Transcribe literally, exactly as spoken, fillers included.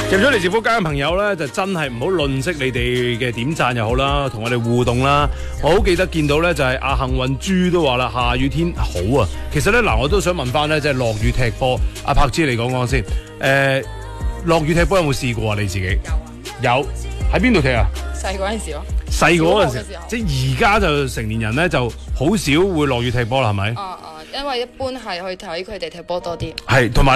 入咗嚟直播間嘅朋友咧，就真係唔好吝嗇你哋嘅點讚又好啦，同我哋互動啦。我好記得見到咧，就係阿幸運豬都話啦，下雨天好啊。其實咧嗱，我都想問翻咧，即係落雨踢波。阿柏芝你講講先。誒、呃，落雨踢波有冇試過啊？你自己有啊？有喺邊度踢啊？ 細嗰陣時咯。 細個嗰陣時，即係而家就成年人咧就好少會落雨踢波啦，係咪？ 啊啊，因為一般係去睇佢哋踢波多啲。 係，同埋。